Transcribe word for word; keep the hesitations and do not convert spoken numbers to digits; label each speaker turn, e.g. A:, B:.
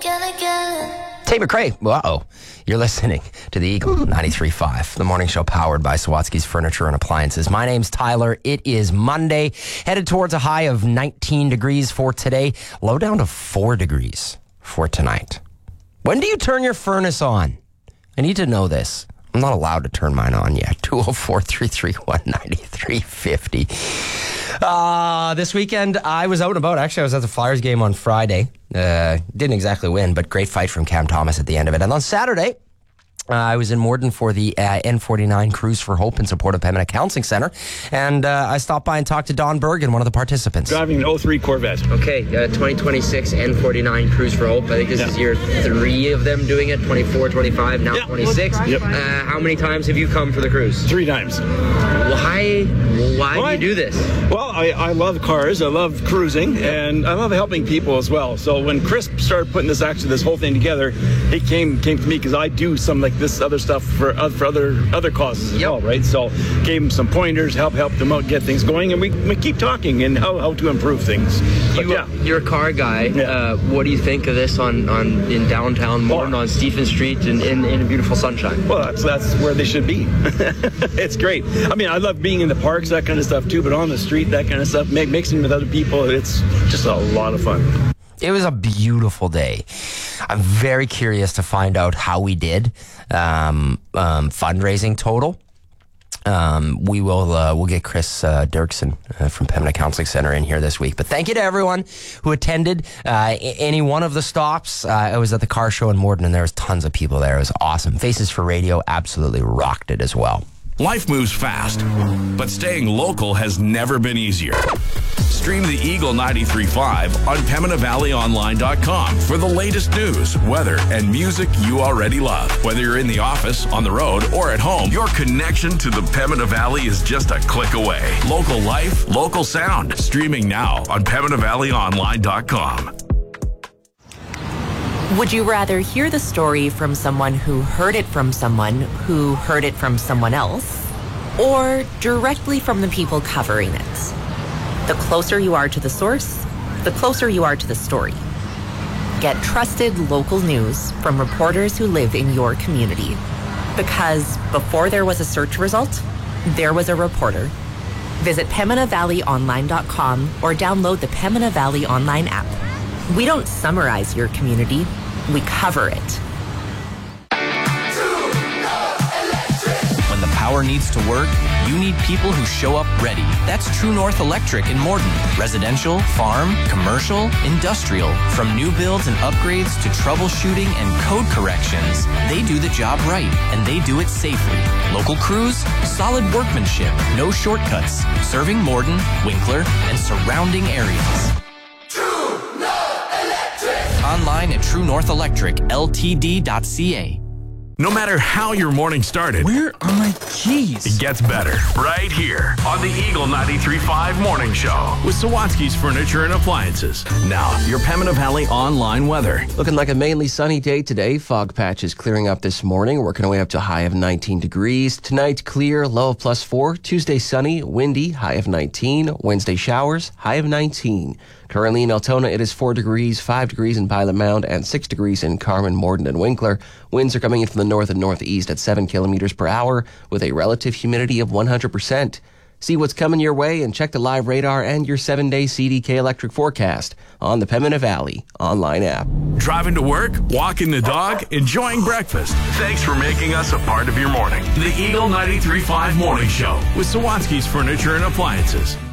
A: again, again.
B: Tate McRae, uh-oh. You're listening to the Eagle ninety-three point five, the morning show powered by Sawatsky's Furniture and Appliances. My name's Tyler. It is Monday, headed towards a high of nineteen degrees for today, low down to four degrees for tonight. When do you turn your furnace on? I need to know this. I'm not allowed to turn mine on yet. two oh four, three three one, nine three five oh. Uh, this weekend, I was out and about. Actually, I was at the Flyers game on Friday. Uh, didn't exactly win, but great fight from Cam Thomas at the end of it. And on Saturday, uh, I was in Morden for the uh, N forty-nine Cruise for Hope in support of Pembina Counseling Center. And uh, I stopped by and talked to Don Bergen, one of the participants.
C: Driving an oh three Corvette.
B: Okay, uh, twenty twenty-six N forty-nine Cruise for Hope. I think this yeah. is year three of them doing it. twenty-four, twenty-five, now yeah. twenty-six.
C: Yep.
B: Uh, how many times have you come for the cruise?
C: Three times.
B: Why? Why
C: Why?
B: do you do this?
C: Well, I, I love cars, I love cruising, and I love helping people as well. So when Chris started putting this actually this whole thing together, he came came to me because I do some like this other stuff for uh, for other other causes as
B: yep.
C: well, right? So gave him some pointers, help help them out, get things going, and we, we keep talking and how, how to improve things. But
B: you,
C: yeah,
B: you're a car guy.
C: Yeah.
B: Uh, what do you think of this on, on in downtown Morden, oh. on Stephen Street, and in, in, in beautiful sunshine?
C: Well, that's that's where they should be. It's great. I mean, I love being in the parks, that kind of stuff too, but on the street, that kind of stuff, make, mixing with other people, it's just a lot of fun.
B: It was a beautiful day. I'm very curious to find out how we did um, um, fundraising total. Um, we will uh, we'll get Chris uh, Dirksen uh, from Pembina Counseling Center in here this week. But thank you to everyone who attended uh, any one of the stops. Uh, I was at the car show in Morden, and there was tons of people there. It was awesome. Faces for Radio absolutely rocked it as well.
D: Life moves fast, but staying local has never been easier. Stream the Eagle ninety-three point five on Pembina Valley Online dot com for the latest news, weather, and music you already love. Whether you're in the office, on the road, or at home, your connection to the Pembina Valley is just a click away. Local life, local sound. Streaming now on Pembina Valley Online dot com.
E: Would you rather hear the story from someone who heard it from someone who heard it from someone else, or directly from the people covering it? The closer you are to the source, the closer you are to the story. Get trusted local news from reporters who live in your community. Because before there was a search result, there was a reporter. Visit Pembina Valley Online dot com or download the Pembina Valley Online app. We don't summarize your community, we cover it.
F: When the power needs to work, you need people who show up ready. That's True North Electric in Morden. Residential, farm, commercial, industrial. From new builds and upgrades to troubleshooting and code corrections, they do the job right, and they do it safely. Local crews, solid workmanship, no shortcuts. Serving Morden, Winkler, and surrounding areas. Online at True North Electric L T D dot C A.
D: No matter how your morning started,
G: where are my keys?
D: It gets better right here on the Eagle ninety-three point five Morning Show with Sawatsky's Furniture and Appliances. Now, your Pembina Valley online weather.
B: Looking like a mainly sunny day today. Fog patches clearing up this morning, working our way up to a high of nineteen degrees. Tonight, clear, low of plus four. Tuesday, sunny, windy, high of nineteen. Wednesday, showers, high of nineteen. Currently in Altona, it is four degrees, five degrees in Pilot Mound, and six degrees in Carman, Morden, and Winkler. Winds are coming in from the north and northeast at seven kilometers per hour with a relative humidity of one hundred percent. See what's coming your way and check the live radar and your seven-day C D K electric forecast on the Pembina Valley online app.
D: Driving to work, walking the dog, enjoying breakfast. Thanks for making us a part of your morning. The Eagle ninety-three point five Morning Show with Sawatsky's Furniture and Appliances.